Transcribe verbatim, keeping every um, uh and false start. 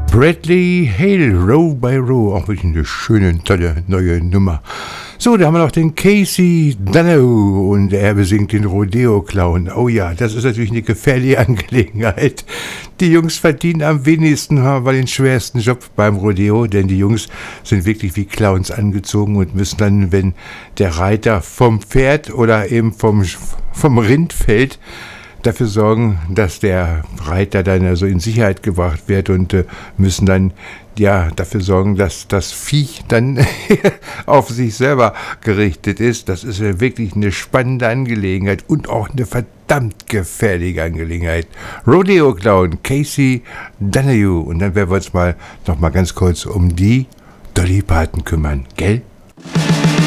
Bradley Hale, Row by Row, auch wirklich eine schöne, tolle neue Nummer. So, da haben wir noch den Casey Donohue und er besingt den Rodeo-Clown. Oh ja, das ist natürlich eine gefährliche Angelegenheit. Die Jungs verdienen am wenigsten, haben aber den schwersten Job beim Rodeo, denn die Jungs sind wirklich wie Clowns angezogen und müssen dann, wenn der Reiter vom Pferd oder eben vom, vom Rind fällt, dafür sorgen, dass der Reiter dann also in Sicherheit gebracht wird und äh, müssen dann ja dafür sorgen, dass das Viech dann auf sich selber gerichtet ist. Das ist äh, wirklich eine spannende Angelegenheit und auch eine verdammt gefährliche Angelegenheit. Rodeo Clown, Casey Donohue. Und dann werden wir uns mal noch mal ganz kurz um die Dolly Parton kümmern, gell?